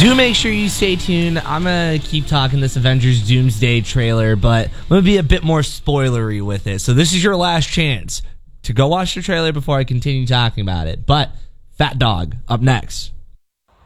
Do make sure you stay tuned. I'm going to keep talking this Avengers Doomsday trailer, but I'm going to be a bit more spoilery with it. So this is your last chance to go watch the trailer before I continue talking about it. But Fat Dog up next.